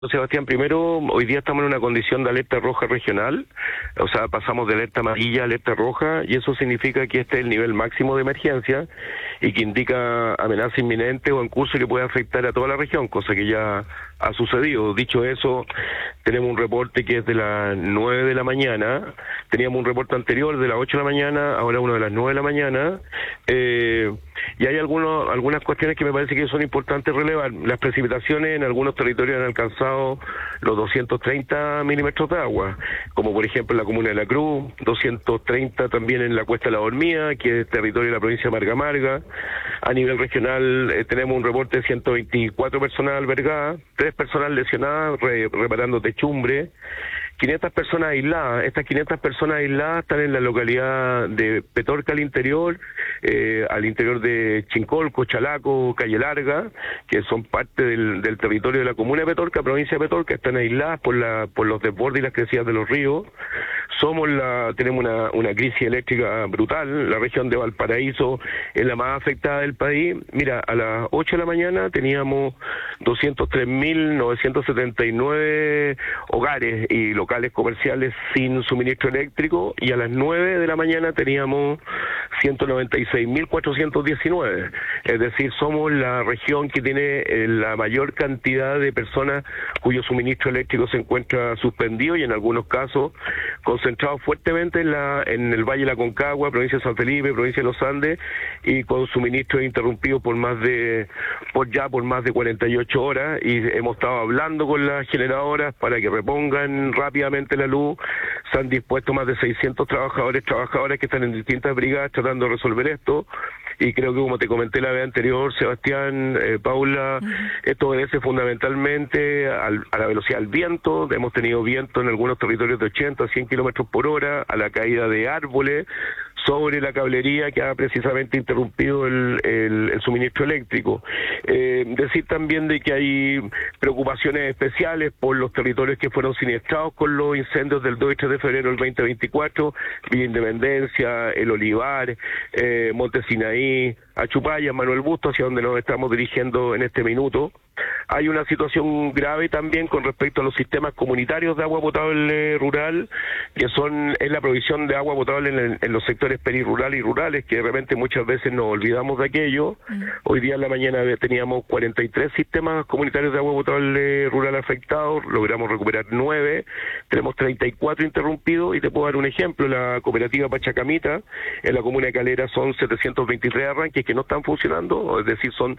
Sebastián, primero, hoy día estamos en una condición de alerta roja regional, o sea, pasamos de alerta amarilla a alerta roja, y eso significa que este es el nivel máximo de emergencia y que indica amenaza inminente o en curso que puede afectar a toda la región, cosa que ya ha sucedido. Dicho eso, tenemos un reporte que es de las 9 de la mañana, teníamos un reporte anterior de las 8 de la mañana, ahora uno de las 9 de la mañana, y hay algunas cuestiones que me parece que son importantes relevar. Las precipitaciones en algunos territorios han alcanzado los 230 milímetros de agua, como por ejemplo en la comuna de La Cruz, 230 también en la Cuesta de la Dormida, que es territorio de la provincia de Marga Marga. A nivel regional tenemos un reporte de 124 personas albergadas, 3 personas lesionadas reparando techumbre, 500 personas aisladas. Estas 500 personas aisladas están en la localidad de Petorca al interior de Chincolco, Chalaco, Calle Larga, que son parte del territorio de la comuna de Petorca, provincia de Petorca, están aisladas por los desbordes y las crecidas de los ríos. Tenemos una crisis eléctrica brutal. La región de Valparaíso es la más afectada del país. Mira, a las 8 de la mañana teníamos 203.979 hogares y locales comerciales sin suministro eléctrico, y a las 9 de la mañana teníamos 196.419. Es decir, somos la región que tiene la mayor cantidad de personas cuyo suministro eléctrico se encuentra suspendido, y en algunos casos concentrado fuertemente en el Valle de la Concagua, provincia de San Felipe, provincia de los Andes, y con suministro interrumpido por más de 48 horas, y hemos estado hablando con las generadoras para que repongan rápidamente la luz. Se han dispuesto más de 600 trabajadoras que están en distintas brigadas tratando de resolver esto, y creo que, como te comenté la vez anterior, Sebastián, Paula, esto obedece fundamentalmente a la velocidad del viento. Hemos tenido viento en algunos territorios de 80 a 100 kilómetros por hora, a la caída de árboles sobre la cablería que ha precisamente interrumpido el suministro eléctrico. Decir también de que hay preocupaciones especiales por los territorios que fueron siniestrados con los incendios del 2 y 3 de febrero del 2024, Villa Independencia, El Olivar, Monte Sinaí, Achupaya, Manuel Busto, hacia donde nos estamos dirigiendo en este minuto. Hay una situación grave también con respecto a los sistemas comunitarios de agua potable rural, que es la provisión de agua potable en los sectores perirurales y rurales, que de repente muchas veces nos olvidamos de aquello. Hoy día en la mañana teníamos 43 sistemas comunitarios de agua potable rural afectados, logramos recuperar 9, tenemos 34 interrumpidos, y te puedo dar un ejemplo: la cooperativa Pachacamita, en la comuna de Calera, son 723 arranques que no están funcionando, es decir, son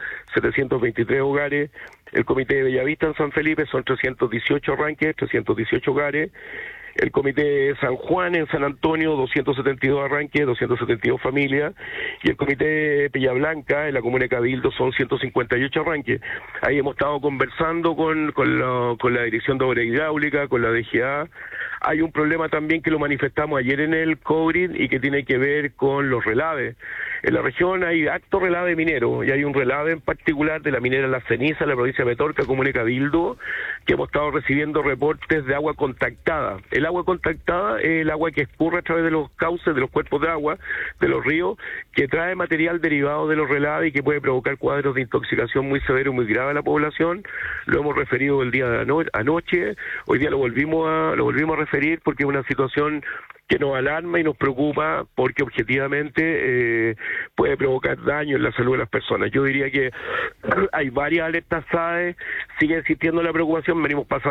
723 hogares. El Comité de Bellavista en San Felipe son 318 arranques, 318 hogares. El Comité de San Juan en San Antonio, 272 arranques, 272 familias. Y el Comité de Pella Blanca en la comuna de Cabildo son 158 arranques. Ahí hemos estado conversando con la Dirección de Obra Hidráulica, con la DGA. Hay un problema también que lo manifestamos ayer en el COGRID y que tiene que ver con los relaves. En la región hay acto relave minero, y hay un relave en particular de la minera La Ceniza, en la provincia de Petorca, comuna de Cabildo, que hemos estado recibiendo reportes de agua contactada. El agua contactada es el agua que escurre a través de los cauces, de los cuerpos de agua, de los ríos, que trae material derivado de los relaves y que puede provocar cuadros de intoxicación muy severos y muy graves a la población. Lo hemos referido el día de anoche, hoy día lo volvimos a referir porque es una situación que nos alarma y nos preocupa, porque objetivamente puede provocar daño en la salud de las personas. Yo diría que hay varias alertas SAE, sigue existiendo la preocupación.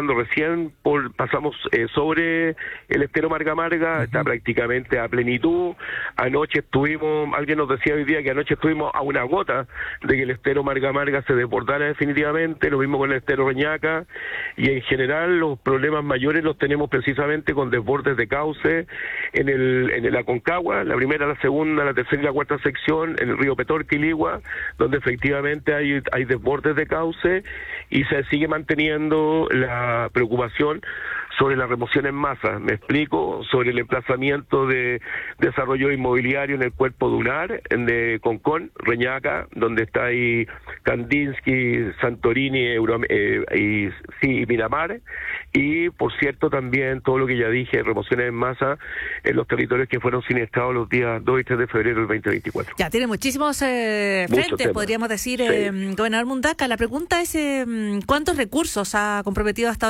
Pasamos sobre el estero Marga Marga, está prácticamente a plenitud. Alguien nos decía hoy día que anoche estuvimos a una gota de que el estero Marga Marga se desbordara definitivamente, lo mismo con el estero Reñaca, y en general los problemas mayores los tenemos precisamente con desbordes de cauce en la Concagua, la primera, la segunda, la tercera y la cuarta sección, en el río Petorca y Ligua, donde efectivamente hay desbordes de cauce, y se sigue manteniendo la preocupación sobre la remoción en masa, me explico, sobre el emplazamiento de desarrollo inmobiliario en el cuerpo dunar, de Concón, Reñaca, donde está ahí Kandinsky, Santorini y Miramar, y por cierto también todo lo que ya dije, remociones en masa en los territorios que fueron siniestrados los días 2 y 3 de febrero del 2024. Ya, tiene muchísimos frentes, podríamos decir, sí. gobernador Mundaca. La pregunta es, ¿cuántos recursos ha comprometido hasta